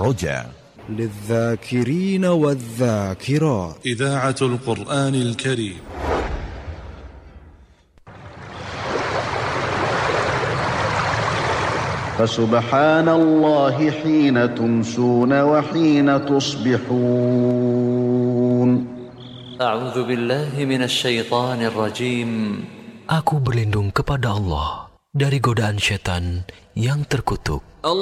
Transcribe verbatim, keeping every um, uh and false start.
الرجاء للذاكرين والذاكرات. إذاعة القرآن الكريم. فسبحان الله حين تمسون وحين تصبحون. أعوذ بالله من الشيطان الرجيم. Aku berlindung kepada Allah dari godaan syaitan yang terkutuk.